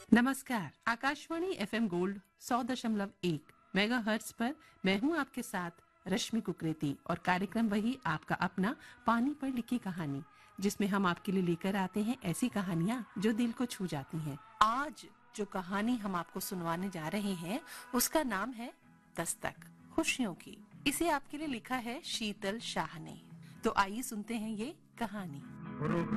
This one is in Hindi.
नमस्कार। आकाशवाणी एफएम गोल्ड 100.1 मेगाहर्ट्ज पर मैं हूं आपके साथ रश्मि कुकरेती और कार्यक्रम वही आपका अपना पानी पर लिखी कहानी, जिसमें हम आपके लिए लेकर आते हैं ऐसी कहानियां जो दिल को छू जाती हैं। आज जो कहानी हम आपको सुनवाने जा रहे हैं उसका नाम है दस्तक, खुशियों की। इसे आपके लिए लिखा है शीतल शाह ने। तो आइए सुनते हैं ये कहानी।